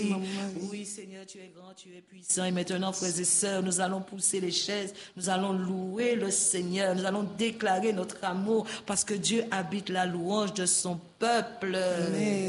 Oui, Seigneur, tu es grand, tu es puissant. Et maintenant, frères et sœurs, nous allons pousser les chaises, nous allons louer le Seigneur, nous allons déclarer notre amour parce que Dieu habite la louange de son peuple. Amen.